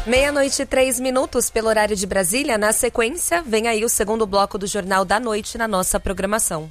12:03 pelo horário de Brasília. Na sequência, vem aí o segundo bloco do Jornal da Noite na nossa programação.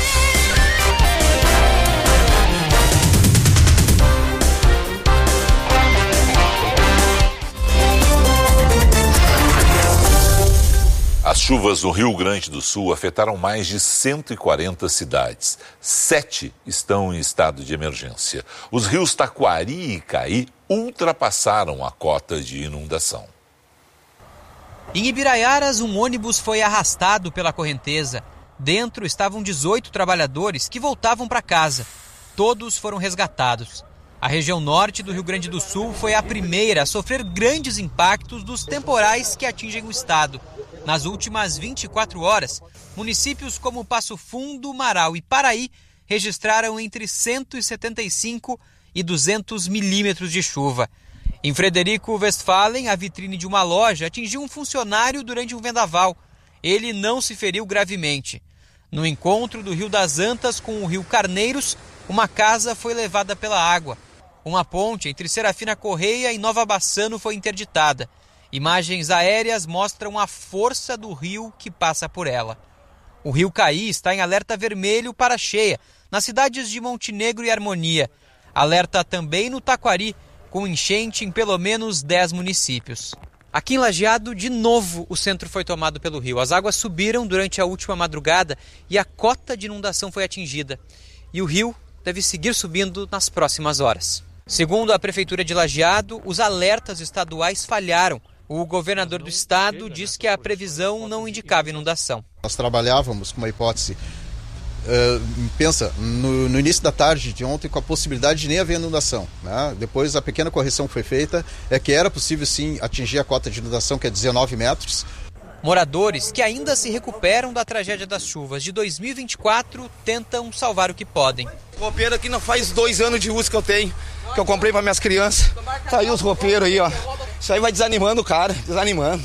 As chuvas no Rio Grande do Sul afetaram mais de 140 cidades. 7 estão em estado de emergência. Os rios Taquari e Icaí ultrapassaram a cota de inundação. Em Ibiraiaras, um ônibus foi arrastado pela correnteza. Dentro estavam 18 trabalhadores que voltavam para casa. Todos foram resgatados. A região norte do Rio Grande do Sul foi a primeira a sofrer grandes impactos dos temporais que atingem o estado. Nas últimas 24 horas, municípios como Passo Fundo, Marau e Paraí registraram entre 175 e 200 milímetros de chuva. Em Frederico Westphalen, a vitrine de uma loja atingiu um funcionário durante um vendaval. Ele não se feriu gravemente. No encontro do Rio das Antas com o Rio Carneiros, uma casa foi levada pela água. Uma ponte entre Serafina Correia e Nova Bassano foi interditada. Imagens aéreas mostram a força do rio que passa por ela. O Rio Caí está em alerta vermelho para cheia, nas cidades de Montenegro e Harmonia. Alerta também no Taquari, com enchente em pelo menos 10 municípios. Aqui em Lajeado, de novo, o centro foi tomado pelo rio. As águas subiram durante a última madrugada e a cota de inundação foi atingida. E o rio deve seguir subindo nas próximas horas. Segundo a Prefeitura de Lajeado, os alertas estaduais falharam. O governador do estado diz que a previsão não indicava inundação. Nós trabalhávamos com uma hipótese, no início da tarde de ontem, com a possibilidade de nem haver inundação, né? Depois a pequena correção que foi feita é que era possível sim atingir a cota de inundação, que é 19 metros. Moradores que ainda se recuperam da tragédia das chuvas de 2024 tentam salvar o que podem. Roupeiro aqui não faz 2 anos de uso que eu tenho, que eu comprei para minhas crianças. Tá aí os roupeiros aí, ó. Isso aí vai desanimando o cara, desanimando.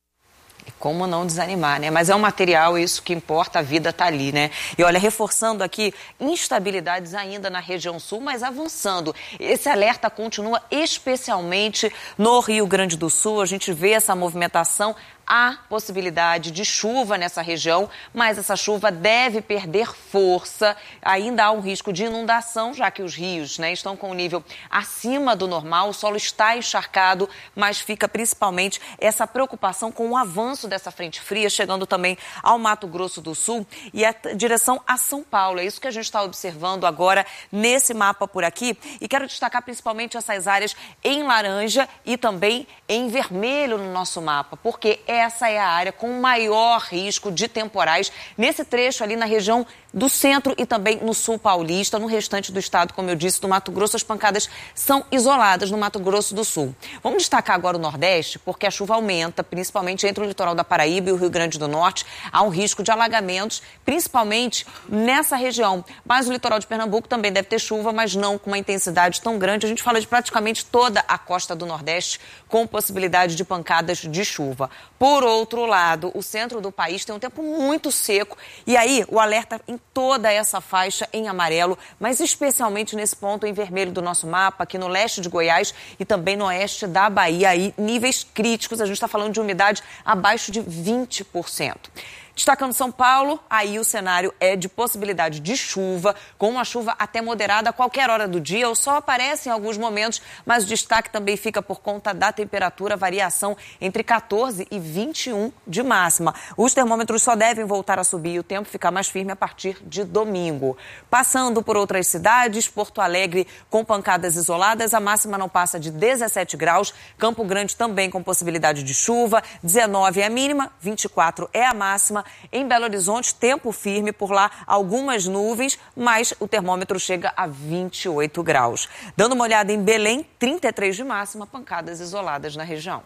Como não desanimar, né? Mas é um material, isso que importa, a vida tá ali, né? E olha, reforçando aqui, instabilidades ainda na região sul, mas avançando. Esse alerta continua especialmente no Rio Grande do Sul. A gente vê essa movimentação. Há possibilidade de chuva nessa região, mas essa chuva deve perder força. Ainda há um risco de inundação, já que os rios, né, estão com um nível acima do normal, o solo está encharcado, mas fica principalmente essa preocupação com o avanço dessa frente fria, chegando também ao Mato Grosso do Sul e a direção a São Paulo. É isso que a gente está observando agora nesse mapa por aqui. E quero destacar principalmente essas áreas em laranja e também em vermelho no nosso mapa, porque essa é a área com maior risco de temporais nesse trecho ali na região do centro e também no sul paulista. No restante do estado, como eu disse, do Mato Grosso, as pancadas são isoladas no Mato Grosso do Sul. Vamos destacar agora o Nordeste, porque a chuva aumenta, principalmente entre o litoral da Paraíba e o Rio Grande do Norte. Há um risco de alagamentos, principalmente nessa região. Mas o litoral de Pernambuco também deve ter chuva, mas não com uma intensidade tão grande. A gente fala de praticamente toda a costa do Nordeste com possibilidade de pancadas de chuva. Por outro lado, o centro do país tem um tempo muito seco e aí o alerta em toda essa faixa em amarelo, mas especialmente nesse ponto em vermelho do nosso mapa, aqui no leste de Goiás e também no oeste da Bahia, aí níveis críticos, a gente está falando de umidade abaixo de 20%. Destacando São Paulo, aí o cenário é de possibilidade de chuva, com uma chuva até moderada a qualquer hora do dia. O sol aparece em alguns momentos, mas o destaque também fica por conta da temperatura, variação entre 14 e 21 de máxima. Os termômetros só devem voltar a subir e o tempo ficar mais firme a partir de domingo. Passando por outras cidades, Porto Alegre com pancadas isoladas, a máxima não passa de 17 graus. Campo Grande também com possibilidade de chuva, 19 é a mínima, 24 é a máxima. Em Belo Horizonte, tempo firme, por lá algumas nuvens, mas o termômetro chega a 28 graus. Dando uma olhada em Belém, 33 de máxima, pancadas isoladas na região.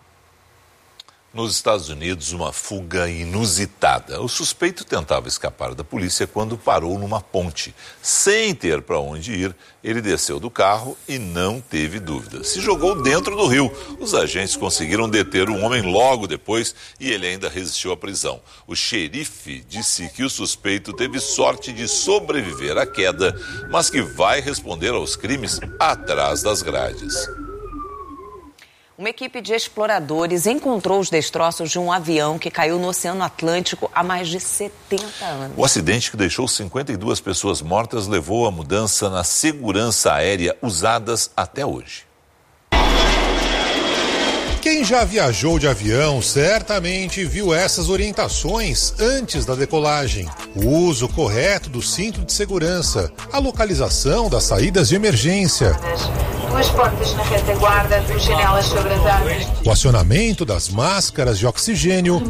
Nos Estados Unidos, uma fuga inusitada. O suspeito tentava escapar da polícia quando parou numa ponte. Sem ter para onde ir, ele desceu do carro e não teve dúvida. Se jogou dentro do rio. Os agentes conseguiram deter o homem logo depois e ele ainda resistiu à prisão. O xerife disse que o suspeito teve sorte de sobreviver à queda, mas que vai responder aos crimes atrás das grades. Uma equipe de exploradores encontrou os destroços de um avião que caiu no Oceano Atlântico há mais de 70 anos. O acidente, que deixou 52 pessoas mortas, levou a mudança na segurança aérea usadas até hoje. Quem já viajou de avião certamente viu essas orientações antes da decolagem. O uso correto do cinto de segurança, a localização das saídas de emergência, duas portas na retaguarda, duas janelas sobre as árvores, o acionamento das máscaras de oxigênio,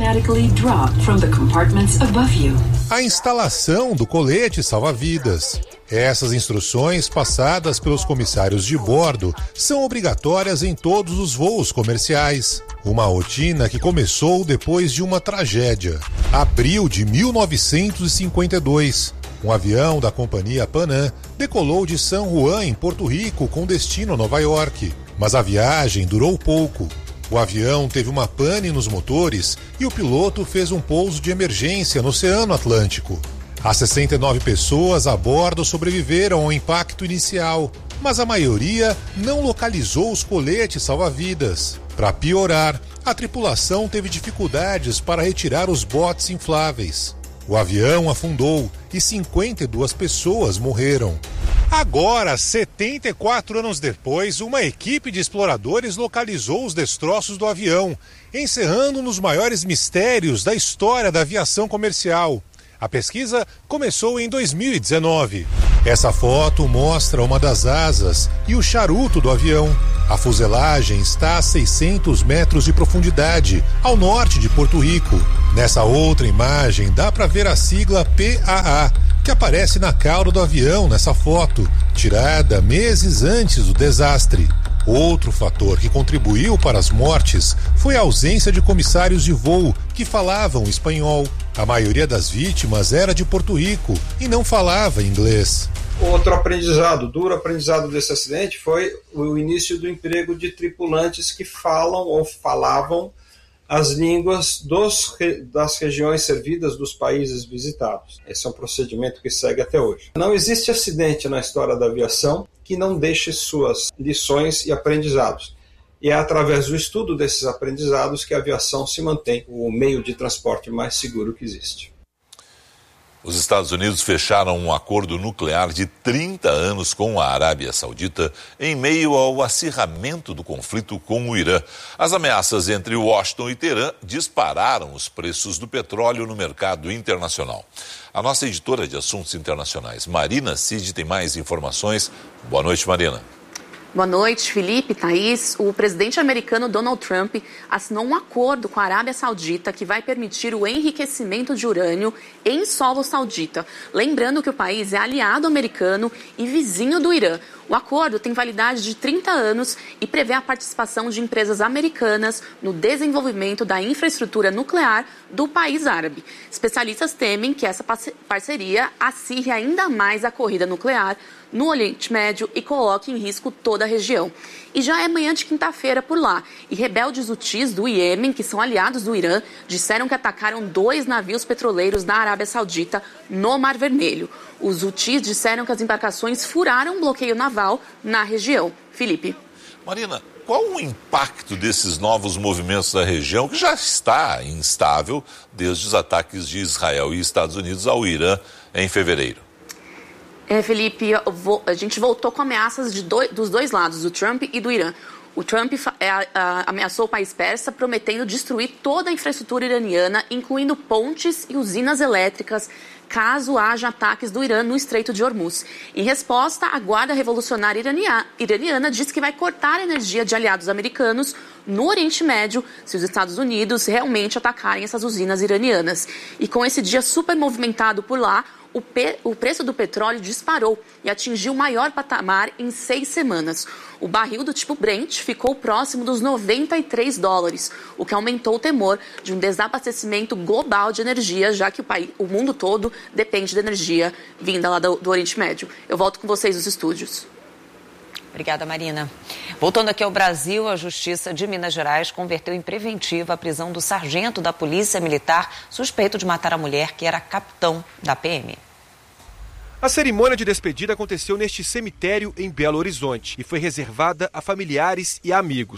a instalação do colete salva-vidas. Essas instruções, passadas pelos comissários de bordo, são obrigatórias em todos os voos comerciais. Uma rotina que começou depois de uma tragédia. Abril de 1952. Um avião da companhia Pan Am decolou de San Juan, em Porto Rico, com destino a Nova York. Mas a viagem durou pouco. O avião teve uma pane nos motores e o piloto fez um pouso de emergência no Oceano Atlântico. As 69 pessoas a bordo sobreviveram ao impacto inicial, mas a maioria não localizou os coletes salva-vidas. Para piorar, a tripulação teve dificuldades para retirar os botes infláveis. O avião afundou e 52 pessoas morreram. Agora, 74 anos depois, uma equipe de exploradores localizou os destroços do avião, encerrando um dos maiores mistérios da história da aviação comercial. A pesquisa começou em 2019. Essa foto mostra uma das asas e o charuto do avião. A fuselagem está a 600 metros de profundidade, ao norte de Porto Rico. Nessa outra imagem dá para ver a sigla PAA, que aparece na cauda do avião nessa foto, tirada meses antes do desastre. Outro fator que contribuiu para as mortes foi a ausência de comissários de voo que falavam espanhol. A maioria das vítimas era de Porto Rico e não falava inglês. Outro aprendizado, duro aprendizado desse acidente foi o início do emprego de tripulantes que falam ou falavam as línguas das regiões servidas dos países visitados. Esse é um procedimento que segue até hoje. Não existe acidente na história da aviação que não deixe suas lições e aprendizados. E é através do estudo desses aprendizados que a aviação se mantém o meio de transporte mais seguro que existe. Os Estados Unidos fecharam um acordo nuclear de 30 anos com a Arábia Saudita em meio ao acirramento do conflito com o Irã. As ameaças entre Washington e Teherã dispararam os preços do petróleo no mercado internacional. A nossa editora de assuntos internacionais, Marina Cid, tem mais informações. Boa noite, Marina. Boa noite, Felipe, Thaís. O presidente americano Donald Trump assinou um acordo com a Arábia Saudita que vai permitir o enriquecimento de urânio em solo saudita. Lembrando que o país é aliado americano e vizinho do Irã. O acordo tem validade de 30 anos e prevê a participação de empresas americanas no desenvolvimento da infraestrutura nuclear do país árabe. Especialistas temem que essa parceria acirre ainda mais a corrida nuclear no Oriente Médio e coloque em risco toda a região. E já é manhã de quinta-feira por lá. E rebeldes hutis do Iêmen, que são aliados do Irã, disseram que atacaram 2 navios petroleiros na Arábia Saudita no Mar Vermelho. Os hutis disseram que as embarcações furaram um bloqueio naval na região. Felipe. Marina, qual o impacto desses novos movimentos na região, que já está instável desde os ataques de Israel e Estados Unidos ao Irã em fevereiro? Felipe, a gente voltou com ameaças dos dois lados, do Trump e do Irã. O Trump ameaçou o país persa, prometendo destruir toda a infraestrutura iraniana, incluindo pontes e usinas elétricas, caso haja ataques do Irã no Estreito de Hormuz. Em resposta, a Guarda Revolucionária iraniana diz que vai cortar a energia de aliados americanos no Oriente Médio se os Estados Unidos realmente atacarem essas usinas iranianas. E com esse dia super movimentado por lá, o preço do petróleo disparou e atingiu o maior patamar em 6 semanas. O barril do tipo Brent ficou próximo dos $93, o que aumentou o temor de um desabastecimento global de energia, já que o mundo todo depende de energia vinda lá do Oriente Médio. Eu volto com vocês nos estúdios. Obrigada, Marina. Voltando aqui ao Brasil, a Justiça de Minas Gerais converteu em preventiva a prisão do sargento da Polícia Militar suspeito de matar a mulher que era capitão da PM. A cerimônia de despedida aconteceu neste cemitério em Belo Horizonte e foi reservada a familiares e amigos.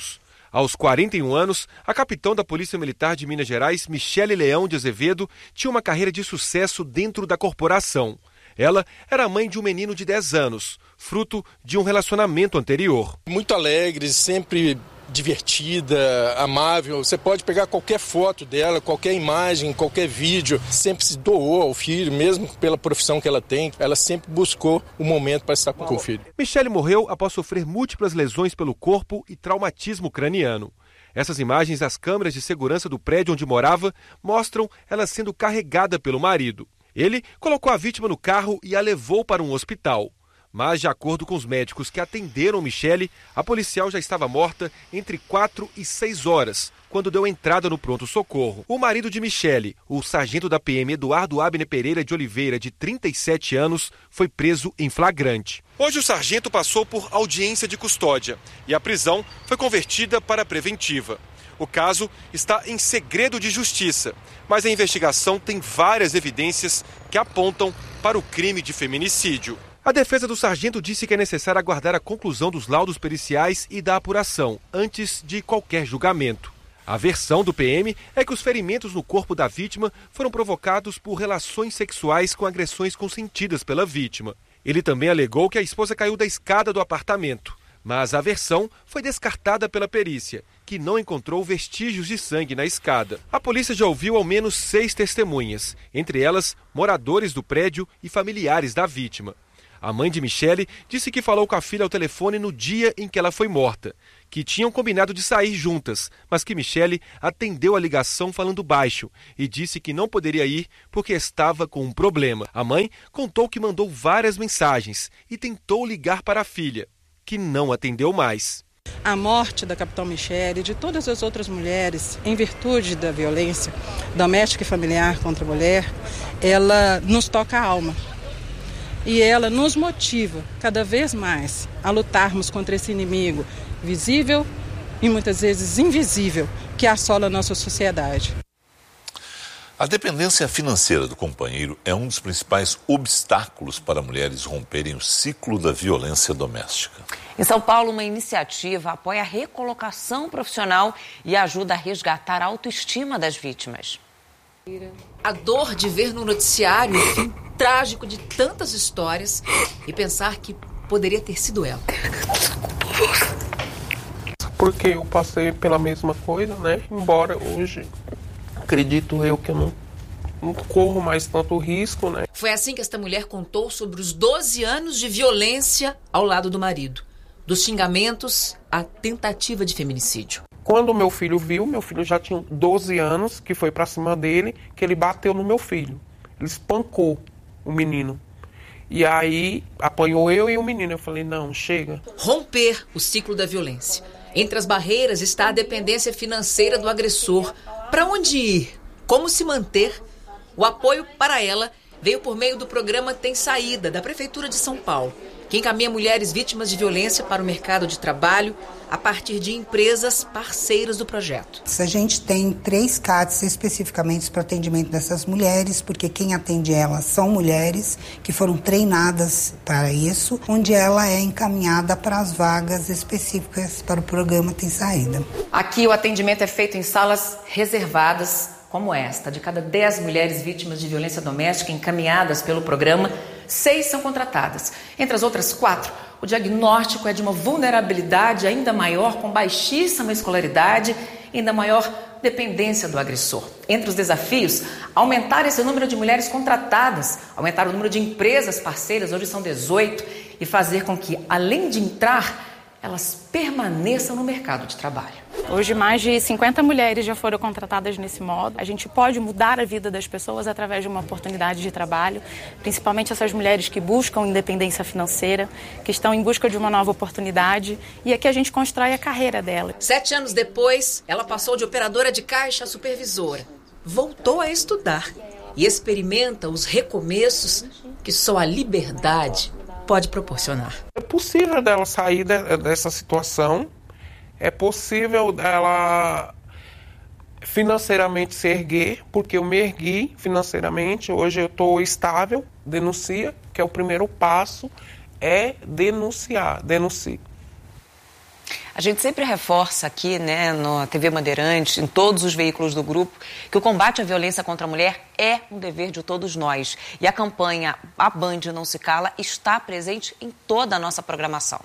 Aos 41 anos, a capitã da Polícia Militar de Minas Gerais, Michele Leão de Azevedo, tinha uma carreira de sucesso dentro da corporação. Ela era mãe de um menino de 10 anos, fruto de um relacionamento anterior. Muito alegre, sempre divertida, amável. Você pode pegar qualquer foto dela, qualquer imagem, qualquer vídeo. Sempre se doou ao filho, mesmo pela profissão que ela tem. Ela sempre buscou o momento para estar com o filho. Michele morreu após sofrer múltiplas lesões pelo corpo e traumatismo craniano. Essas imagens das câmeras de segurança do prédio onde morava mostram ela sendo carregada pelo marido. Ele colocou a vítima no carro e a levou para um hospital. Mas, de acordo com os médicos que atenderam Michele, a policial já estava morta entre 4 e 6 horas, quando deu entrada no pronto-socorro. O marido de Michele, o sargento da PM Eduardo Abner Pereira de Oliveira, de 37 anos, foi preso em flagrante. Hoje o sargento passou por audiência de custódia e a prisão foi convertida para preventiva. O caso está em segredo de justiça, mas a investigação tem várias evidências que apontam para o crime de feminicídio. A defesa do sargento disse que é necessário aguardar a conclusão dos laudos periciais e da apuração, antes de qualquer julgamento. A versão do PM é que os ferimentos no corpo da vítima foram provocados por relações sexuais com agressões consentidas pela vítima. Ele também alegou que a esposa caiu da escada do apartamento, mas a versão foi descartada pela perícia, que não encontrou vestígios de sangue na escada. A polícia já ouviu ao menos 6 testemunhas, entre elas moradores do prédio e familiares da vítima. A mãe de Michele disse que falou com a filha ao telefone no dia em que ela foi morta, que tinham combinado de sair juntas, mas que Michele atendeu a ligação falando baixo e disse que não poderia ir porque estava com um problema. A mãe contou que mandou várias mensagens e tentou ligar para a filha, que não atendeu mais. A morte da capitã Michele e de todas as outras mulheres, em virtude da violência doméstica e familiar contra a mulher, ela nos toca a alma. E ela nos motiva cada vez mais a lutarmos contra esse inimigo visível e muitas vezes invisível que assola a nossa sociedade. A dependência financeira do companheiro é um dos principais obstáculos para mulheres romperem o ciclo da violência doméstica. Em São Paulo, uma iniciativa apoia a recolocação profissional e ajuda a resgatar a autoestima das vítimas. A dor de ver no noticiário o fim trágico de tantas histórias e pensar que poderia ter sido ela. Porque eu passei pela mesma coisa, né? Embora hoje, acredito eu que eu não corro mais tanto risco, né? Foi assim que esta mulher contou sobre os 12 anos de violência ao lado do marido. Dos xingamentos à tentativa de feminicídio. Quando meu filho viu, meu filho já tinha 12 anos, que foi pra cima dele, que ele bateu no meu filho. Ele espancou o menino. E aí apanhou eu e o menino. Eu falei, não, chega. Romper o ciclo da violência. Entre as barreiras está a dependência financeira do agressor. Para onde ir? Como se manter? O apoio para ela veio por meio do programa Tem Saída, da Prefeitura de São Paulo, que encaminha mulheres vítimas de violência para o mercado de trabalho a partir de empresas parceiras do projeto. A gente tem 3 CATs especificamente para atendimento dessas mulheres, porque quem atende elas são mulheres que foram treinadas para isso, onde ela é encaminhada para as vagas específicas para o programa Tem Saída. Aqui o atendimento é feito em salas reservadas, como esta. De cada 10 mulheres vítimas de violência doméstica encaminhadas pelo programa, 6 são contratadas. Entre as outras 4, o diagnóstico é de uma vulnerabilidade ainda maior, com baixíssima escolaridade e ainda maior dependência do agressor. Entre os desafios, aumentar esse número de mulheres contratadas, aumentar o número de empresas parceiras, hoje são 18, e fazer com que, além de entrar, elas permaneçam no mercado de trabalho. Hoje, mais de 50 mulheres já foram contratadas nesse modo. A gente pode mudar a vida das pessoas através de uma oportunidade de trabalho, principalmente essas mulheres que buscam independência financeira, que estão em busca de uma nova oportunidade, e aqui a gente constrói a carreira dela. 7 anos depois, ela passou de operadora de caixa a supervisora. Voltou a estudar e experimenta os recomeços que só a liberdade pode proporcionar. É possível dela sair dessa situação, é possível dela financeiramente se erguer, porque eu me ergui financeiramente, hoje eu estou estável, denuncia, que é o primeiro passo, é denunciar, denuncie. A gente sempre reforça aqui, né, na TV Bandeirantes, em todos os veículos do grupo, que o combate à violência contra a mulher é um dever de todos nós. E a campanha A Band Não Se Cala está presente em toda a nossa programação.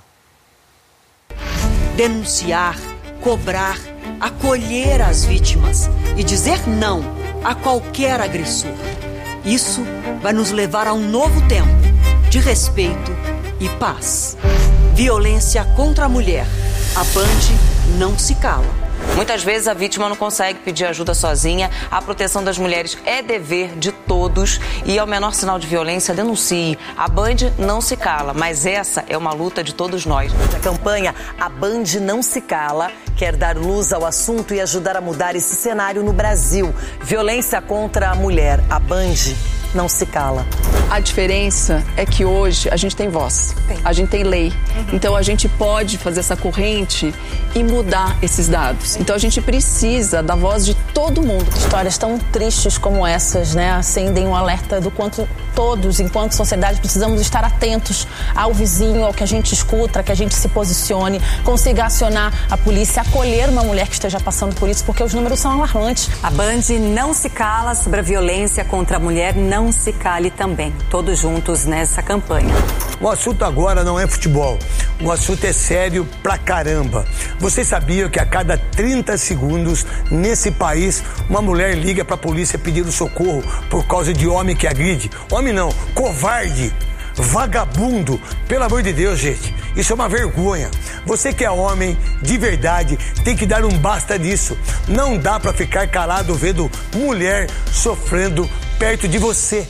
Denunciar, cobrar, acolher as vítimas e dizer não a qualquer agressor. Isso vai nos levar a um novo tempo de respeito e paz. Violência contra a mulher. A Band não se cala. Muitas vezes a vítima não consegue pedir ajuda sozinha. A proteção das mulheres é dever de todos e ao menor sinal de violência, denuncie. A Band não se cala, mas essa é uma luta de todos nós. A campanha A Band Não Se Cala quer dar luz ao assunto e ajudar a mudar esse cenário no Brasil. Violência contra a mulher. A Band não se cala. A diferença é que hoje a gente tem voz, a gente tem lei. Então a gente pode fazer essa corrente e mudar esses dados. Então a gente precisa da voz de todo mundo. Histórias tão tristes como essas, né, acendem um alerta do quanto todos, enquanto sociedade, precisamos estar atentos ao vizinho, ao que a gente escuta, que a gente se posicione, consiga acionar a polícia, acolher uma mulher que esteja passando por isso, porque os números são alarmantes. A Band não se cala sobre a violência contra a mulher, não se cale também. Todos juntos nessa campanha. O assunto agora não é futebol. O assunto é sério pra caramba. Vocês sabiam que a cada 30 segundos, nesse país, uma mulher liga pra polícia pedindo socorro por causa de homem que agride? Homem não, covarde, vagabundo. Pelo amor de Deus, gente, isso é uma vergonha. Você que é homem de verdade tem que dar um basta nisso. Não dá pra ficar calado vendo mulher sofrendo perto de você.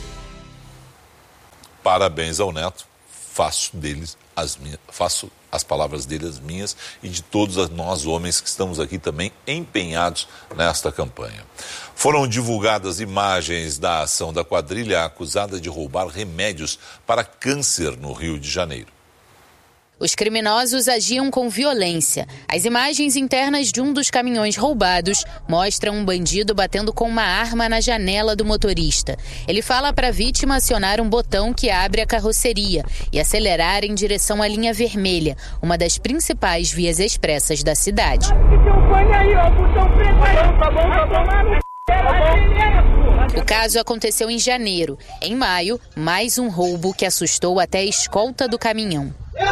Parabéns ao Neto. Faço as palavras dele as minhas e de todos nós homens que estamos aqui também empenhados nesta campanha. Foram divulgadas imagens da ação da quadrilha acusada de roubar remédios para câncer no Rio de Janeiro. Os criminosos agiam com violência. As imagens internas de um dos caminhões roubados mostram um bandido batendo com uma arma na janela do motorista. Ele fala para a vítima acionar um botão que abre a carroceria e acelerar em direção à linha vermelha, uma das principais vias expressas da cidade. O caso aconteceu em janeiro. Em maio, mais um roubo que assustou até a escolta do caminhão.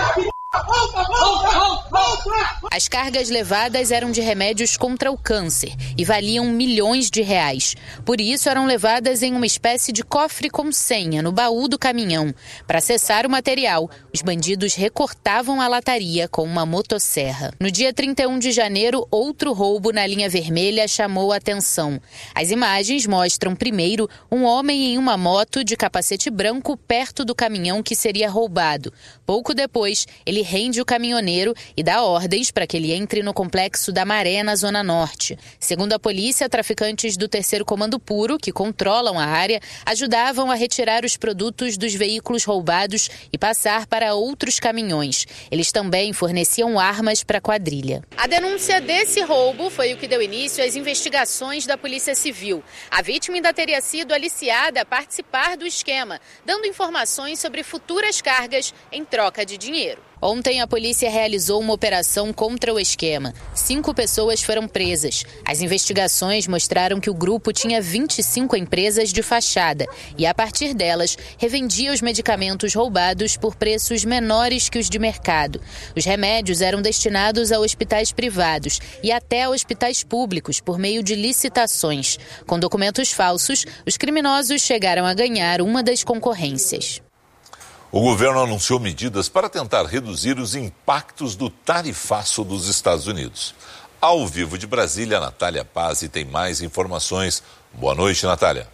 As cargas levadas eram de remédios contra o câncer e valiam milhões de reais. Por isso, eram levadas em uma espécie de cofre com senha no baú do caminhão. Para acessar o material, os bandidos recortavam a lataria com uma motosserra. No dia 31 de janeiro, outro roubo na linha vermelha chamou a atenção. As imagens mostram, primeiro, um homem em uma moto de capacete branco perto do caminhão que seria roubado. Pouco depois, ele rende o caminhoneiro e dá ordens para que ele entre no complexo da Maré, na Zona Norte. Segundo a polícia, traficantes do 3º Comando Puro, que controlam a área, ajudavam a retirar os produtos dos veículos roubados e passar para outros caminhões. Eles também forneciam armas para a quadrilha. A denúncia desse roubo foi o que deu início às investigações da Polícia Civil. A vítima ainda teria sido aliciada a participar do esquema, dando informações sobre futuras cargas em troca de dinheiro. Ontem, a polícia realizou uma operação contra o esquema. 5 pessoas foram presas. As investigações mostraram que o grupo tinha 25 empresas de fachada e, a partir delas, revendia os medicamentos roubados por preços menores que os de mercado. Os remédios eram destinados a hospitais privados e até a hospitais públicos por meio de licitações. Com documentos falsos, os criminosos chegaram a ganhar uma das concorrências. O governo anunciou medidas para tentar reduzir os impactos do tarifaço dos Estados Unidos. Ao vivo de Brasília, Natália Pazzi tem mais informações. Boa noite, Natália.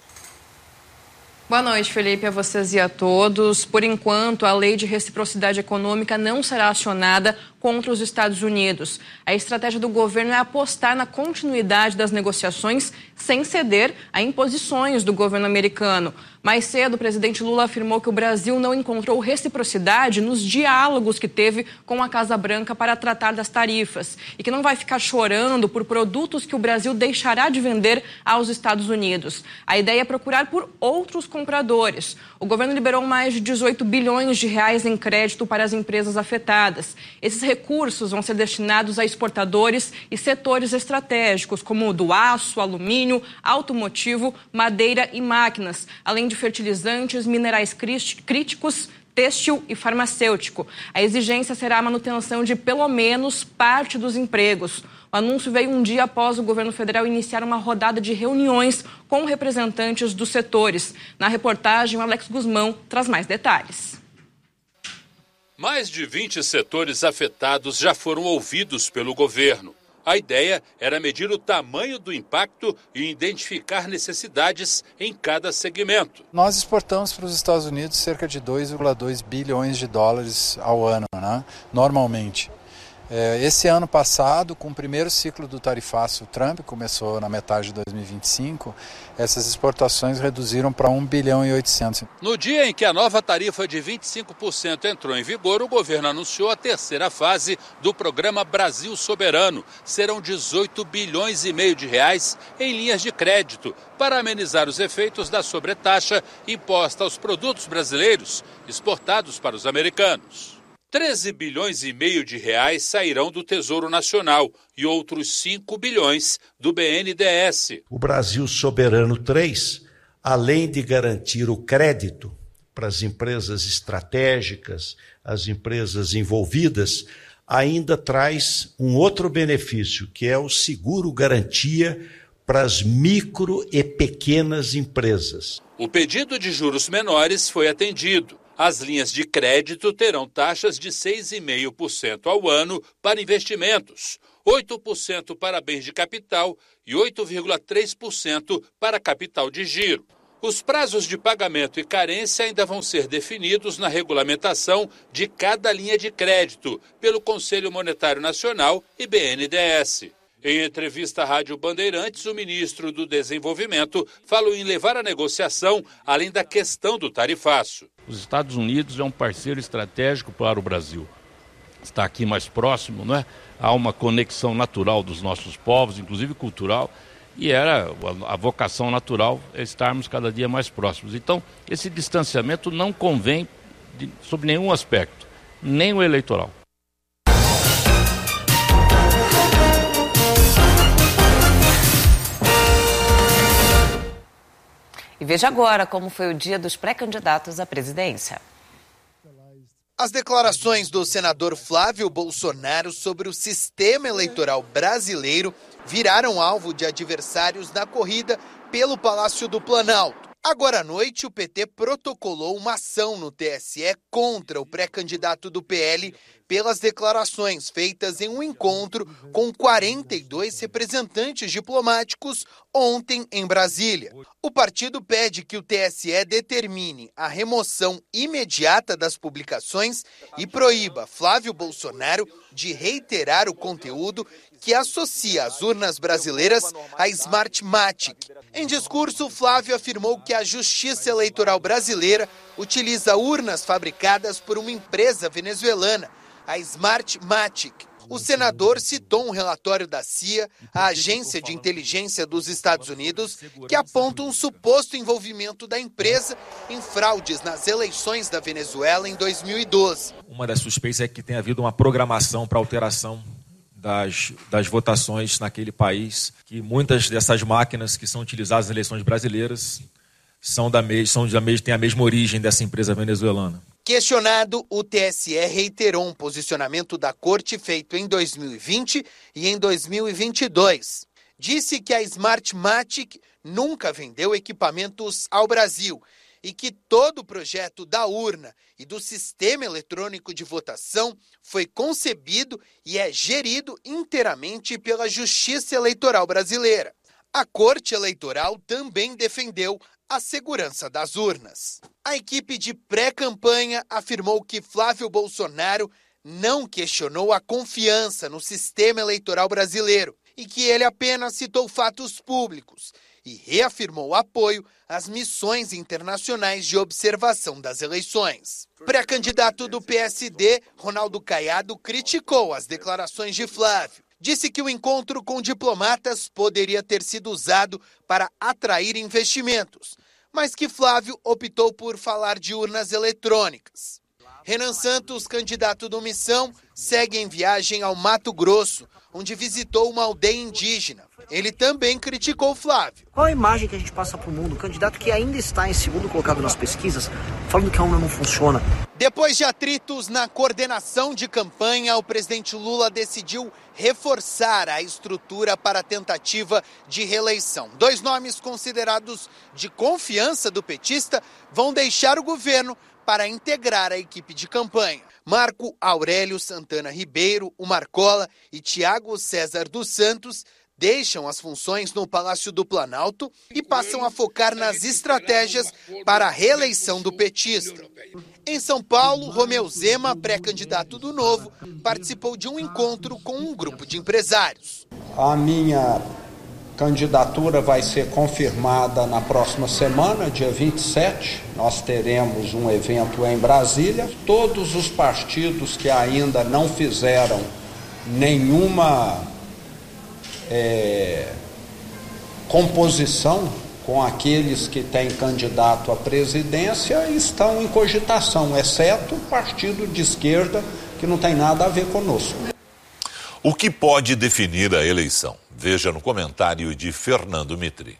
Boa noite, Felipe, a vocês e a todos. Por enquanto, a lei de reciprocidade econômica não será acionada contra os Estados Unidos. A estratégia do governo é apostar na continuidade das negociações sem ceder a imposições do governo americano. Mais cedo, o presidente Lula afirmou que o Brasil não encontrou reciprocidade nos diálogos que teve com a Casa Branca para tratar das tarifas e que não vai ficar chorando por produtos que o Brasil deixará de vender aos Estados Unidos. A ideia é procurar por outros compradores. O governo liberou mais de 18 bilhões de reais em crédito para as empresas afetadas. Esses recursos vão ser destinados a exportadores e setores estratégicos, como o do aço, alumínio, automotivo, madeira e máquinas, além de fertilizantes, minerais críticos, têxtil e farmacêutico. A exigência será a manutenção de pelo menos parte dos empregos. O anúncio veio um dia após o governo federal iniciar uma rodada de reuniões com representantes dos setores. Na reportagem, o Alex Guzmão traz mais detalhes. Mais de 20 setores afetados já foram ouvidos pelo governo. A ideia era medir o tamanho do impacto e identificar necessidades em cada segmento. Nós exportamos para os Estados Unidos cerca de 2,2 bilhões de dólares ao ano, né? Normalmente. Esse ano passado, com o primeiro ciclo do tarifaço Trump, começou na metade de 2025, essas exportações reduziram para 1 bilhão e 800. No dia em que a nova tarifa de 25% entrou em vigor, o governo anunciou a terceira fase do programa Brasil Soberano. Serão 18 bilhões e meio de reais em linhas de crédito para amenizar os efeitos da sobretaxa imposta aos produtos brasileiros exportados para os americanos. 13 bilhões e meio de reais sairão do Tesouro Nacional e outros 5 bilhões do BNDES. O Brasil Soberano 3, além de garantir o crédito para as empresas estratégicas, as empresas envolvidas, ainda traz um outro benefício, que é o seguro garantia para as micro e pequenas empresas. O pedido de juros menores foi atendido. As linhas de crédito terão taxas de 6,5% ao ano para investimentos, 8% para bens de capital e 8,3% para capital de giro. Os prazos de pagamento e carência ainda vão ser definidos na regulamentação de cada linha de crédito pelo Conselho Monetário Nacional e BNDES. Em entrevista à Rádio Bandeirantes, o ministro do Desenvolvimento falou em levar a negociação além da questão do tarifaço. Os Estados Unidos é um parceiro estratégico para o Brasil. Está aqui mais próximo, não é? Há uma conexão natural dos nossos povos, inclusive cultural, e era a vocação natural é estarmos cada dia mais próximos. Então, esse distanciamento não convém sob nenhum aspecto, nem o eleitoral. E veja agora como foi o dia dos pré-candidatos à presidência. As declarações do senador Flávio Bolsonaro sobre o sistema eleitoral brasileiro viraram alvo de adversários na corrida pelo Palácio do Planalto. Agora à noite, o PT protocolou uma ação no TSE contra o pré-candidato do PL pelas declarações feitas em um encontro com 42 representantes diplomáticos ontem em Brasília. O partido pede que o TSE determine a remoção imediata das publicações e proíba Flávio Bolsonaro de reiterar o conteúdo que associa as urnas brasileiras à Smartmatic. Em discurso, Flávio afirmou que a Justiça Eleitoral brasileira utiliza urnas fabricadas por uma empresa venezuelana, a Smartmatic. O senador citou um relatório da CIA, a agência de inteligência dos Estados Unidos, que aponta um suposto envolvimento da empresa em fraudes nas eleições da Venezuela em 2012. Uma das suspeitas é que tenha havido uma programação para alteração das votações naquele país, que muitas dessas máquinas que são utilizadas nas eleições brasileiras têm a mesma origem dessa empresa venezuelana. Questionado, o TSE reiterou um posicionamento da Corte feito em 2020 e em 2022. Disse que a Smartmatic nunca vendeu equipamentos ao Brasil e que todo o projeto da urna e do sistema eletrônico de votação foi concebido e é gerido inteiramente pela Justiça Eleitoral brasileira. A Corte Eleitoral também defendeu a segurança das urnas. A equipe de pré-campanha afirmou que Flávio Bolsonaro não questionou a confiança no sistema eleitoral brasileiro e que ele apenas citou fatos públicos e reafirmou apoio às missões internacionais de observação das eleições. Pré-candidato do PSD, Ronaldo Caiado, criticou as declarações de Flávio. Disse que o encontro com diplomatas poderia ter sido usado para atrair investimentos, mas que Flávio optou por falar de urnas eletrônicas. Renan Santos, candidato do Missão, segue em viagem ao Mato Grosso, onde visitou uma aldeia indígena. Ele também criticou Flávio. Qual a imagem que a gente passa para o mundo? O candidato que ainda está em segundo colocado nas pesquisas, falando que a urna não funciona. Depois de atritos na coordenação de campanha, o presidente Lula decidiu reforçar a estrutura para a tentativa de reeleição. 2 nomes considerados de confiança do petista vão deixar o governo para integrar a equipe de campanha. Marco Aurélio Santana Ribeiro, o Marcola e Tiago César dos Santos deixam as funções no Palácio do Planalto e passam a focar nas estratégias para a reeleição do petista. Em São Paulo, Romeu Zema, pré-candidato do Novo, participou de um encontro com um grupo de empresários. A minha candidatura vai ser confirmada na próxima semana, dia 27. Nós teremos um evento em Brasília. Todos os partidos que ainda não fizeram nenhuma composição com aqueles que têm candidato à presidência estão em cogitação, exceto o partido de esquerda, que não tem nada a ver conosco. O que pode definir a eleição? Veja no comentário de Fernando Mitri.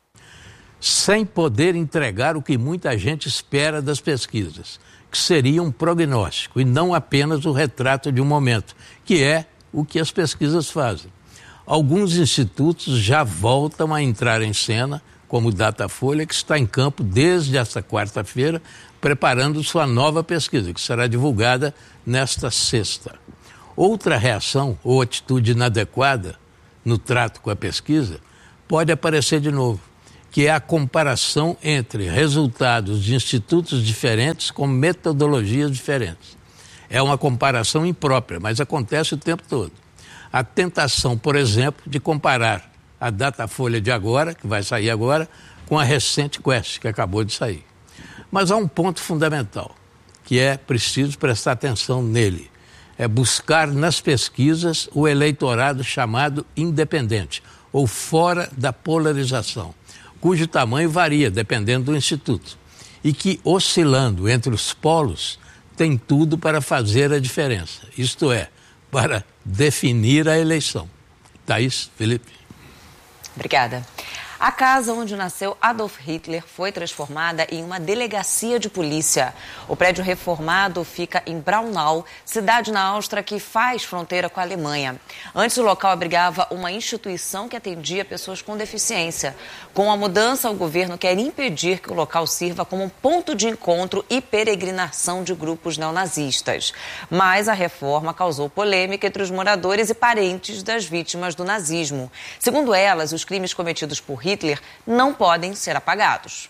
Sem poder entregar o que muita gente espera das pesquisas, que seria um prognóstico e não apenas o retrato de um momento, que é o que as pesquisas fazem. Alguns institutos já voltam a entrar em cena, como o Datafolha, que está em campo desde esta quarta-feira, preparando sua nova pesquisa, que será divulgada nesta sexta. Outra reação ou atitude inadequada no trato com a pesquisa pode aparecer de novo, que é a comparação entre resultados de institutos diferentes com metodologias diferentes. É uma comparação imprópria, mas acontece o tempo todo. A tentação, por exemplo, de comparar a Datafolha de agora, que vai sair agora, com a recente Quest, que acabou de sair. Mas há um ponto fundamental, que é preciso prestar atenção nele. É buscar nas pesquisas o eleitorado chamado independente, ou fora da polarização, cujo tamanho varia dependendo do instituto, e que, oscilando entre os polos, tem tudo para fazer a diferença, isto é, para definir a eleição. Thaís, Felipe. Obrigada. A casa onde nasceu Adolf Hitler foi transformada em uma delegacia de polícia. O prédio reformado fica em Braunau, cidade na Áustria que faz fronteira com a Alemanha. Antes, o local abrigava uma instituição que atendia pessoas com deficiência. Com a mudança, o governo quer impedir que o local sirva como um ponto de encontro e peregrinação de grupos neonazistas. Mas a reforma causou polêmica entre os moradores e parentes das vítimas do nazismo. Segundo elas, os crimes cometidos por Hitler não podem ser apagados.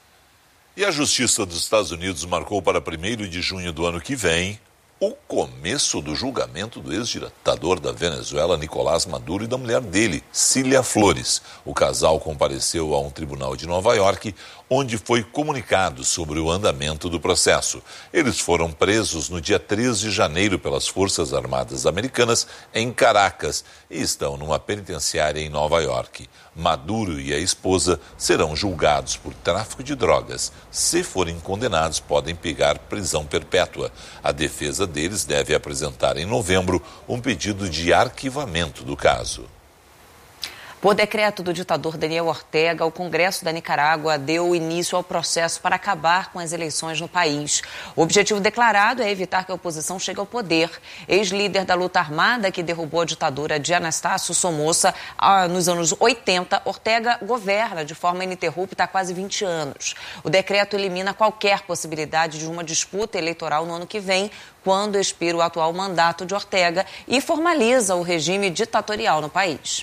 E a Justiça dos Estados Unidos marcou para 1º de junho do ano que vem o começo do julgamento do ex-ditador da Venezuela, Nicolás Maduro, e da mulher dele, Cília Flores. O casal compareceu a um tribunal de Nova York, onde foi comunicado sobre o andamento do processo. Eles foram presos no dia 3 de janeiro pelas Forças Armadas Americanas em Caracas e estão numa penitenciária em Nova York. Maduro e a esposa serão julgados por tráfico de drogas. Se forem condenados, podem pegar prisão perpétua. A defesa deles deve apresentar em novembro um pedido de arquivamento do caso. Por decreto do ditador Daniel Ortega, o Congresso da Nicarágua deu início ao processo para acabar com as eleições no país. O objetivo declarado é evitar que a oposição chegue ao poder. Ex-líder da luta armada que derrubou a ditadura de Anastácio Somoza nos anos 80, Ortega governa de forma ininterrupta há quase 20 anos. O decreto elimina qualquer possibilidade de uma disputa eleitoral no ano que vem, quando expira o atual mandato de Ortega, e formaliza o regime ditatorial no país.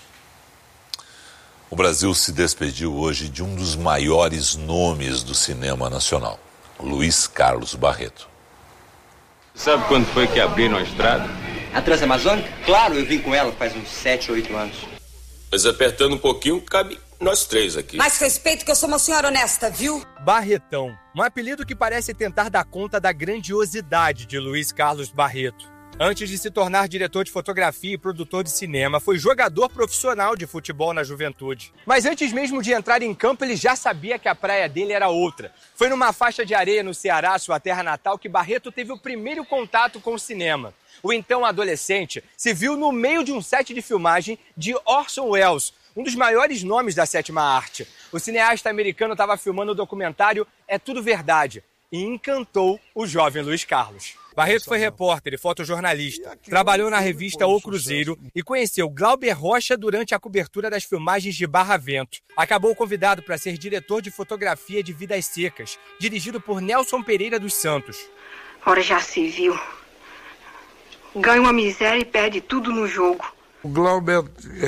O Brasil se despediu hoje de um dos maiores nomes do cinema nacional, Luiz Carlos Barreto. Sabe quando foi que abriram a estrada? A Transamazônica? Claro, eu vim com ela faz uns 7, 8 anos. Mas apertando um pouquinho, cabe nós 3 aqui. Mais respeito que eu sou uma senhora honesta, viu? Barretão, um apelido que parece tentar dar conta da grandiosidade de Luiz Carlos Barreto. Antes de se tornar diretor de fotografia e produtor de cinema, foi jogador profissional de futebol na juventude. Mas antes mesmo de entrar em campo, ele já sabia que a praia dele era outra. Foi numa faixa de areia no Ceará, sua terra natal, que Barreto teve o primeiro contato com o cinema. O então adolescente se viu no meio de um set de filmagem de Orson Welles, um dos maiores nomes da sétima arte. O cineasta americano estava filmando o documentário É Tudo Verdade e encantou o jovem Luiz Carlos. Barreto foi repórter e fotojornalista, trabalhou na revista O Cruzeiro e conheceu Glauber Rocha durante a cobertura das filmagens de Barravento. Acabou convidado para ser diretor de fotografia de Vidas Secas, dirigido por Nelson Pereira dos Santos. Ora, já se viu. Ganha uma miséria e perde tudo no jogo. O Glauber,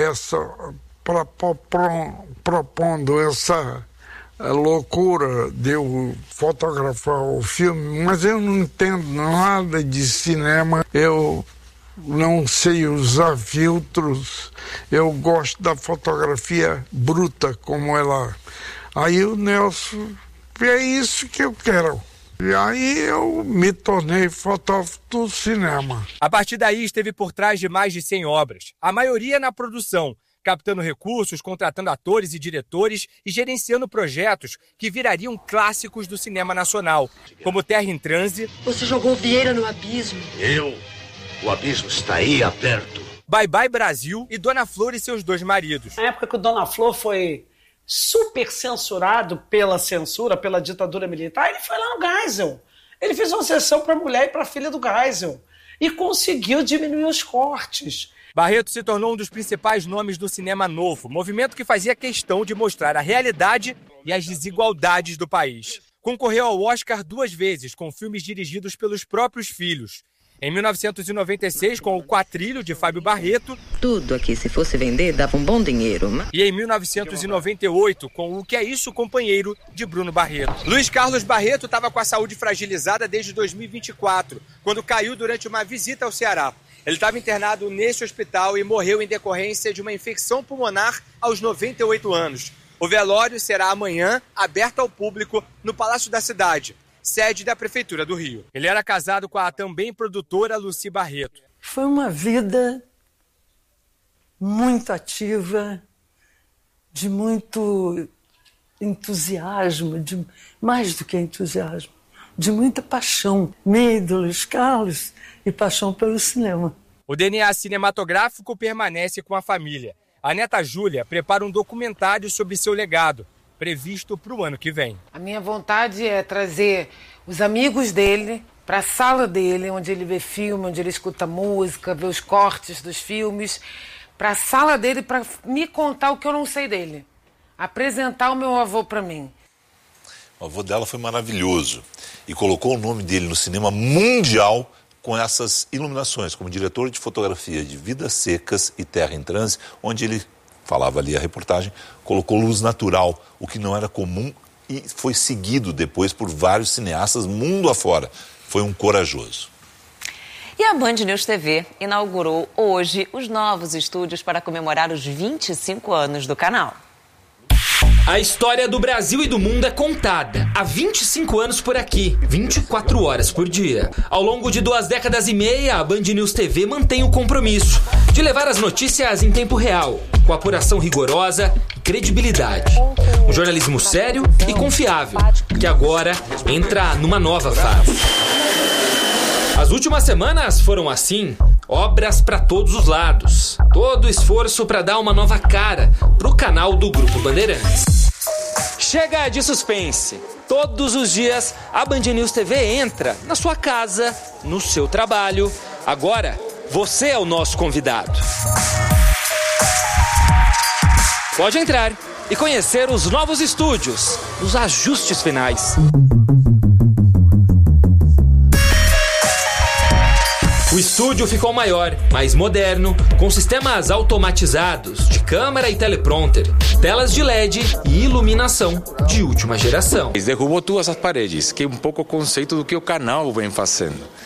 propondo essa loucura de eu fotografar o filme, mas eu não entendo nada de cinema, eu não sei usar filtros, eu gosto da fotografia bruta como ela. Aí o Nelson, é isso que eu quero. E aí eu me tornei fotógrafo do cinema. A partir daí esteve por trás de mais de 100 obras, a maioria na produção, captando recursos, contratando atores e diretores e gerenciando projetos que virariam clássicos do cinema nacional, como Terra em Transe. Você jogou Vieira no abismo. O abismo está aí, aberto. Bye Bye Brasil e Dona Flor e seus dois maridos. Na época que o Dona Flor foi super censurado pela censura, pela ditadura militar, ele foi lá no Geisel. Ele fez uma sessão para a mulher e para a filha do Geisel e conseguiu diminuir os cortes. Barreto se tornou um dos principais nomes do cinema novo, movimento que fazia questão de mostrar a realidade e as desigualdades do país. Concorreu ao Oscar 2 vezes com filmes dirigidos pelos próprios filhos. Em 1996, com o Quatrilho, de Fábio Barreto. Tudo aqui, se fosse vender, dava um bom dinheiro. E em 1998, com O Que É Isso, Companheiro, de Bruno Barreto. Luiz Carlos Barreto estava com a saúde fragilizada desde 2024, quando caiu durante uma visita ao Ceará. Ele estava internado nesse hospital e morreu em decorrência de uma infecção pulmonar aos 98 anos. O velório será amanhã, aberto ao público, no Palácio da Cidade, sede da Prefeitura do Rio. Ele era casado com a também produtora Lucy Barreto. Foi uma vida muito ativa, de muito entusiasmo, de mais do que entusiasmo, de muita paixão, meio do Luiz Carlos e paixão pelo cinema. O DNA cinematográfico permanece com a família. A neta Júlia prepara um documentário sobre seu legado, previsto para o ano que vem. A minha vontade é trazer os amigos dele para a sala dele, onde ele vê filme, onde ele escuta música, vê os cortes dos filmes, para a sala dele para me contar o que eu não sei dele. Apresentar o meu avô para mim. O avô dela foi maravilhoso e colocou o nome dele no cinema mundial com essas iluminações, como diretor de fotografia de Vidas Secas e Terra em Transe, onde ele, falava ali a reportagem, colocou luz natural, o que não era comum e foi seguido depois por vários cineastas mundo afora. Foi um corajoso. E a Band News TV inaugurou hoje os novos estúdios para comemorar os 25 anos do canal. A história do Brasil e do mundo é contada há 25 anos por aqui, 24 horas por dia. Ao longo de 2 décadas e meia, a Band News TV mantém o compromisso de levar as notícias em tempo real, com apuração rigorosa e credibilidade. Um jornalismo sério e confiável, que agora entra numa nova fase. As últimas semanas foram assim, obras para todos os lados. Todo esforço para dar uma nova cara pro canal do Grupo Bandeirantes. Chega de suspense. Todos os dias a Band News TV entra na sua casa, no seu trabalho. Agora, você é o nosso convidado. Pode entrar e conhecer os novos estúdios, os ajustes finais. O estúdio ficou maior, mais moderno, com sistemas automatizados de câmera e teleprompter, telas de LED e iluminação de última geração. Derrubou todas as paredes, que é um pouco o conceito do que o canal vem fazendo.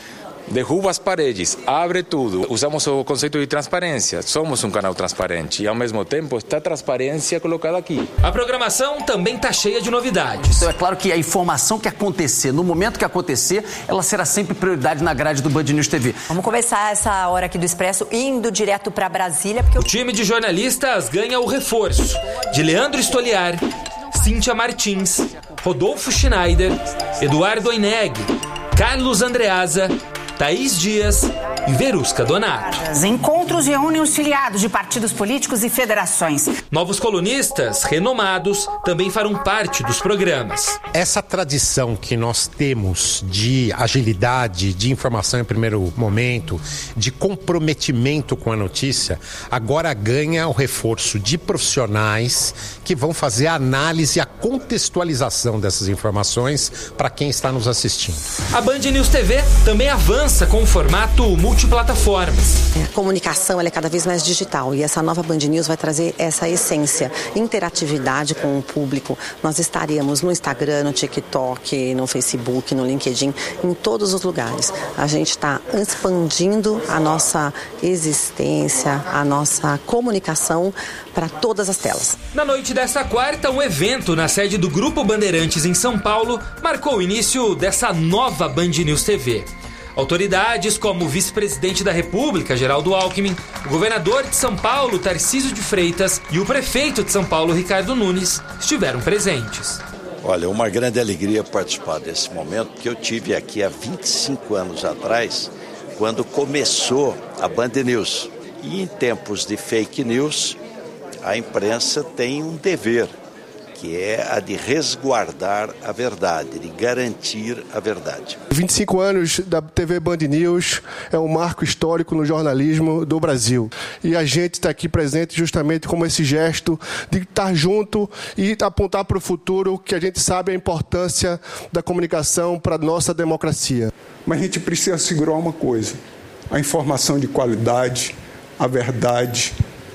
derruba as paredes, abre tudo. Usamos o conceito de transparência. Somos um canal transparente e, ao mesmo tempo, está a transparência colocada aqui. A programação também está cheia de novidades. Então, é claro que a informação que acontecer, no momento que acontecer, ela será sempre prioridade na grade do Band News TV. Vamos começar essa hora aqui do Expresso indo direto para Brasília. Porque o time de jornalistas ganha o reforço de Leandro Stoliar, Cíntia Martins, Rodolfo Schneider, Eduardo Oineg, Carlos Andreasa, Thaís Dias e Verusca Donato. Encontros reúnem os filiados de partidos políticos e federações. Novos colunistas, renomados, também farão parte dos programas. Essa tradição que nós temos de agilidade, de informação em primeiro momento, de comprometimento com a notícia, agora ganha o reforço de profissionais que vão fazer a análise e a contextualização dessas informações para quem está nos assistindo. A Band News TV também avança com o formato multiplataformas. A comunicação ela é cada vez mais digital e essa nova Band News vai trazer essa essência, interatividade com o público. Nós estaremos no Instagram, no TikTok, no Facebook, no LinkedIn, em todos os lugares. A gente está expandindo a nossa existência, a nossa comunicação para todas as telas. Na noite desta quarta, um evento na sede do Grupo Bandeirantes em São Paulo marcou o início dessa nova Band News TV. Autoridades como o vice-presidente da República, Geraldo Alckmin, o governador de São Paulo, Tarcísio de Freitas, e o prefeito de São Paulo, Ricardo Nunes, estiveram presentes. Olha, uma grande alegria participar desse momento, porque eu tive aqui há 25 anos atrás, quando começou a Band News. E em tempos de fake news, a imprensa tem um dever, que é a de resguardar a verdade, de garantir a verdade. 25 anos da TV Band News é um marco histórico no jornalismo do Brasil. E a gente está aqui presente justamente como esse gesto de estar junto e apontar para o futuro, que a gente sabe a importância da comunicação para a nossa democracia. Mas a gente precisa segurar uma coisa: a informação de qualidade, a verdade,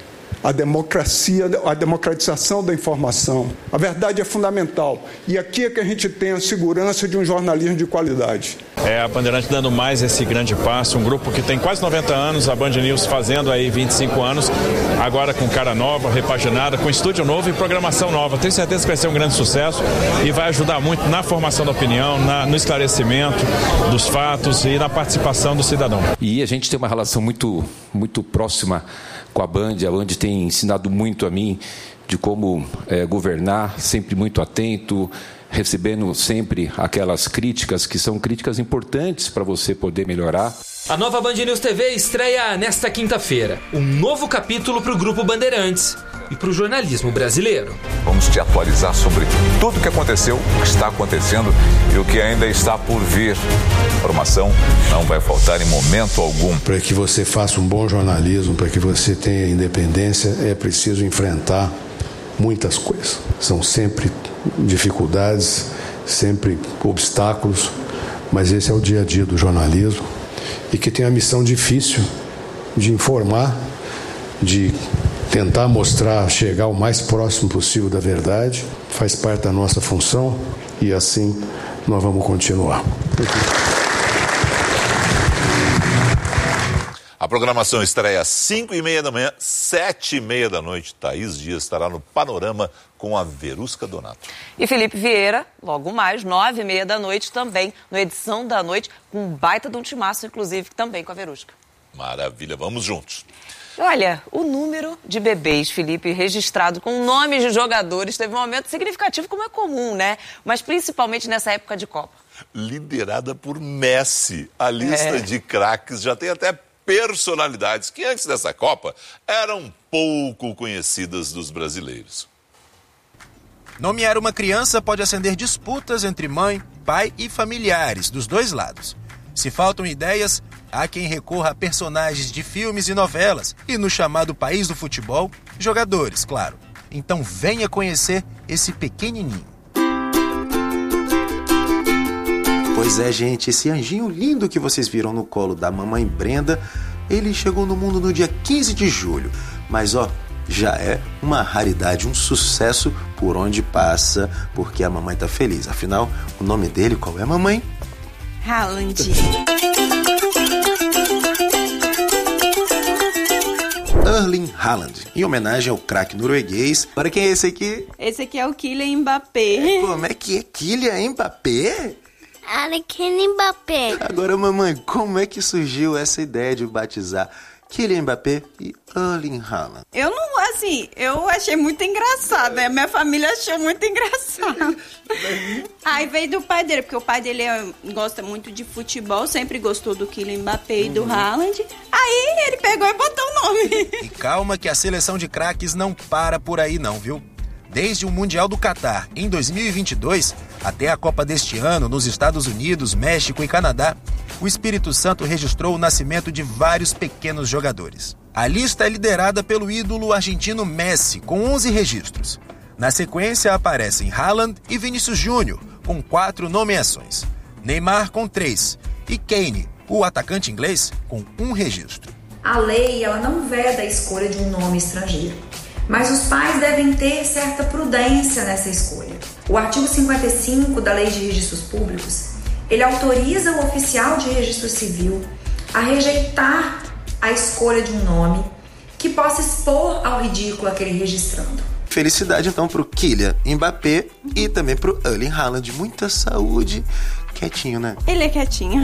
a democracia, a democratização da informação. A verdade é fundamental. E aqui é que a gente tem a segurança de um jornalismo de qualidade. É a Bandeirantes dando mais esse grande passo, um grupo que tem quase 90 anos, a Band News fazendo aí 25 anos, agora com cara nova, repaginada, com estúdio novo e programação nova. Tenho certeza que vai ser um grande sucesso e vai ajudar muito na formação da opinião, no esclarecimento dos fatos e na participação do cidadão. E a gente tem uma relação muito próxima com a Band tem ensinado muito a mim de como governar, sempre muito atento, recebendo sempre aquelas críticas que são críticas importantes para você poder melhorar. A nova Band News TV estreia nesta quinta-feira. Um novo capítulo para o Grupo Bandeirantes e para o jornalismo brasileiro. Vamos te atualizar sobre tudo o que aconteceu, o que está acontecendo e o que ainda está por vir. Informação não vai faltar em momento algum. Para que você faça um bom jornalismo, para que você tenha independência, é preciso enfrentar muitas coisas. São sempre dificuldades, sempre obstáculos, mas esse é o dia a dia do jornalismo e que tem a missão difícil de informar, de tentar mostrar, chegar o mais próximo possível da verdade, faz parte da nossa função e assim nós vamos continuar. A programação estreia às 5h30 da manhã, 7h30 da noite. Thaís Dias estará no Panorama com a Verusca Donato. E Felipe Vieira, logo mais, 9h30 da noite também, no Edição da Noite, com um baita de um timaço, inclusive, também com a Verusca. Maravilha, vamos juntos. Olha, o número de bebês, Felipe, registrado com nomes de jogadores teve um aumento significativo, como é comum, né? Mas principalmente nessa época de Copa. Liderada por Messi, a lista de craques já tem até personalidades que antes dessa Copa eram pouco conhecidas dos brasileiros. Nomear uma criança pode acender disputas entre mãe, pai e familiares dos dois lados. Se faltam ideias, há quem recorra a personagens de filmes e novelas e, no chamado país do futebol, jogadores, claro. Então venha conhecer esse pequenininho. Pois é, gente, esse anjinho lindo que vocês viram no colo da mamãe Brenda, ele chegou no mundo no dia 15 de julho. Mas, já é uma raridade, um sucesso por onde passa, porque a mamãe tá feliz. Afinal, o nome dele, qual é, mamãe? Haaland. Erling Haaland, em homenagem ao craque norueguês. Agora quem é esse aqui? Esse aqui é o Kylian Mbappé. Como é que é Kylian Mbappé? Kylian Mbappé. Agora, mamãe, como é que surgiu essa ideia de batizar Kylian Mbappé e Erling Haaland? Eu achei muito engraçado, a minha família achou muito engraçado. Aí veio do pai dele, porque o pai dele gosta muito de futebol, sempre gostou do Kylian Mbappé e do Haaland. Aí ele pegou e botou o nome. E calma que a seleção de craques não para por aí não, viu? Desde o Mundial do Catar, em 2022, até a Copa deste ano, nos Estados Unidos, México e Canadá, o Espírito Santo registrou o nascimento de vários pequenos jogadores. A lista é liderada pelo ídolo argentino Messi, com 11 registros. Na sequência aparecem Haaland e Vinícius Júnior, com 4 nomeações. Neymar com 3 e Kane, o atacante inglês, com 1 registro. A lei ela não veda a escolha de um nome estrangeiro, mas os pais devem ter certa prudência nessa escolha. O artigo 55 da Lei de Registros Públicos, ele autoriza o oficial de registro civil a rejeitar a escolha de um nome que possa expor ao ridículo aquele registrando. Felicidade então pro Kylian Mbappé e também pro Erling Haaland. Muita saúde. Quietinho, né? Ele é quietinho.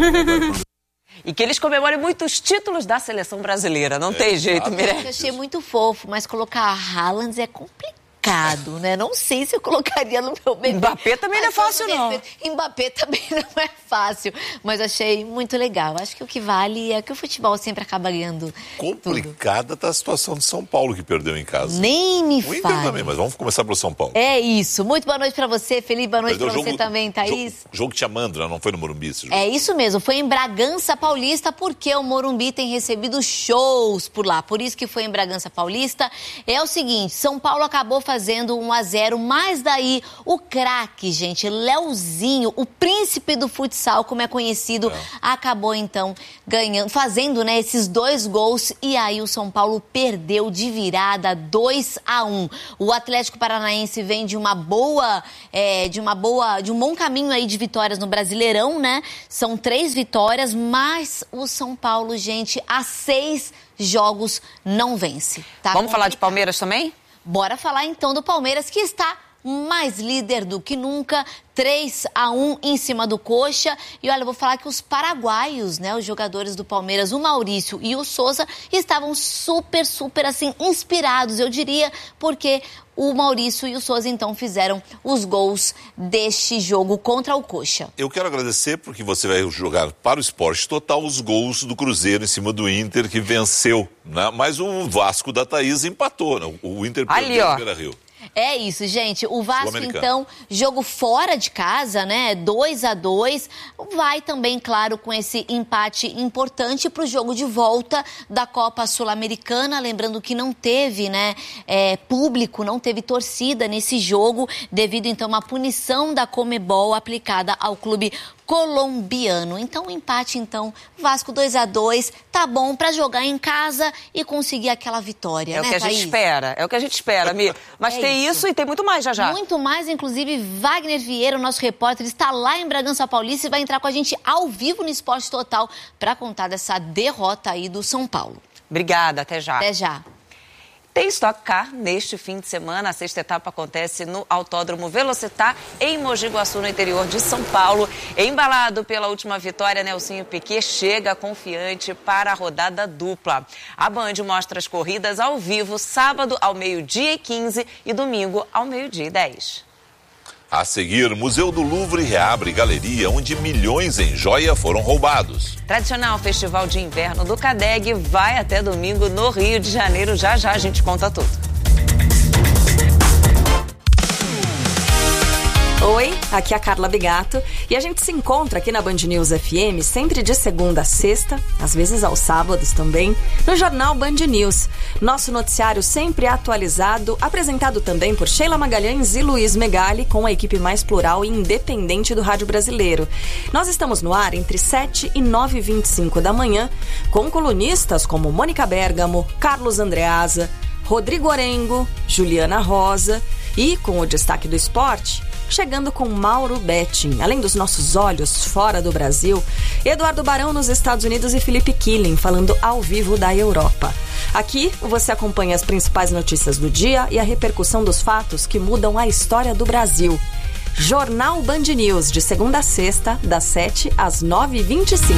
E que eles comemorem muitos títulos da seleção brasileira. Não tem jeito, Mirelle. Eu achei muito fofo, mas colocar Haaland é complicado, né? Não sei se eu colocaria no meu bebê. Mbappé também não é fácil, não. Mbappé também não é fácil, mas achei muito legal. Acho que o que vale é que o futebol sempre acaba ganhando. Complicada tá a situação de São Paulo, que perdeu em casa. Nem me fale. O fale. Inter também, mas vamos começar pelo São Paulo. É isso. Muito boa noite pra você, Felipe. Boa noite pra você também, Thaís. Jogo que tinha Mandra, não foi no Morumbi esse jogo? É isso mesmo. Foi em Bragança Paulista, porque o Morumbi tem recebido shows por lá. Por isso que foi em Bragança Paulista. É o seguinte, São Paulo acabou fazendo 1-0, mas daí o craque, gente, Leozinho, o príncipe do futsal, como é conhecido, acabou então ganhando, fazendo, né, esses 2 gols, e aí o São Paulo perdeu de virada 2-1. O Atlético Paranaense vem de um bom caminho aí de vitórias no Brasileirão, né? São 3 vitórias, mas o São Paulo, gente, há 6 jogos não vence. Tá? Vamos falar de Palmeiras também? Bora falar então do Palmeiras, que está mais líder do que nunca, 3-1 em cima do Coxa. E olha, eu vou falar que os paraguaios, né, os jogadores do Palmeiras, o Maurício e o Souza, estavam super assim, inspirados, eu diria, porque o Maurício e o Souza, então, fizeram os gols deste jogo contra o Coxa. Eu quero agradecer porque você vai jogar para o Esporte Total os gols do Cruzeiro em cima do Inter, que venceu, né? Mas o Vasco da Thaís empatou, né? O Inter perdeu no Beira-Rio. É isso, gente. O Vasco, então, jogo fora de casa, né? 2-2. Vai também, claro, com esse empate importante para o jogo de volta da Copa Sul-Americana. Lembrando que não teve, né, público, não teve torcida nesse jogo, devido, então, a uma punição da Conmebol aplicada ao clube colombiano. Então, o empate, então, Vasco 2-2, tá bom pra jogar em casa e conseguir aquela vitória, né, Thaís? É o que a gente espera, Mi. Mas tem isso e tem muito mais já. Muito mais, inclusive, Wagner Vieira, o nosso repórter, está lá em Bragança Paulista e vai entrar com a gente ao vivo no Esporte Total para contar dessa derrota aí do São Paulo. Obrigada, até já. Até já. Tem Stock Car neste fim de semana. A 6ª etapa acontece no Autódromo Velocitar, em Mogi Guaçu, no interior de São Paulo. Embalado pela última vitória, Nelsinho Piquet chega confiante para a rodada dupla. A Band mostra as corridas ao vivo, sábado ao 12h15 e domingo ao 12h10. A seguir, Museu do Louvre reabre galeria onde milhões em joia foram roubados. Tradicional Festival de Inverno do CADEG vai até domingo no Rio de Janeiro. Já a gente conta tudo. Oi, aqui é a Carla Bigato e a gente se encontra aqui na Band News FM sempre de segunda a sexta, às vezes aos sábados também, no Jornal Band News. Nosso noticiário sempre atualizado, apresentado também por Sheila Magalhães e Luiz Megali, com a equipe mais plural e independente do rádio brasileiro. Nós estamos no ar entre 7 e 9h25 da manhã, com colunistas como Mônica Bergamo, Carlos Andreasa, Rodrigo Orengo, Juliana Rosa e, com o destaque do esporte, chegando com Mauro Betting. Além dos nossos olhos fora do Brasil, Eduardo Barão nos Estados Unidos e Felipe Killing falando ao vivo da Europa. Aqui você acompanha as principais notícias do dia e a repercussão dos fatos que mudam a história do Brasil. Jornal Band News, de segunda a sexta, das 7 às 9h25.